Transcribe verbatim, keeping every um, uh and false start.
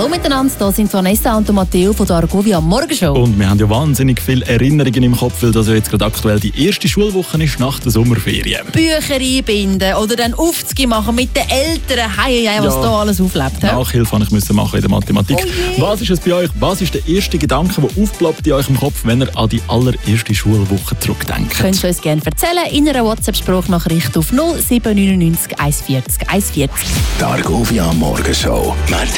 Hallo miteinander, hier sind Vanessa und Matteo von der Argovia Morgenshow. Und wir haben ja wahnsinnig viele Erinnerungen im Kopf, weil das ja jetzt gerade aktuell die erste Schulwoche ist nach der Sommerferien. Bücher einbinden oder dann Aufzüge machen mit den Eltern. Hei, hei, was Ja. da alles auflebt. He? Nachhilfe habe ich müssen machen in der Mathematik. Oh je. Was ist es bei euch? Was ist der erste Gedanke, der aufploppt in eurem Kopf, wenn ihr an die allererste Schulwoche zurückdenkt? Könnt ihr uns gerne erzählen in einer WhatsApp-Sprachnachricht auf null sieben neun neun eins vierzig eins vierzig. Die Argovia Morgenshow.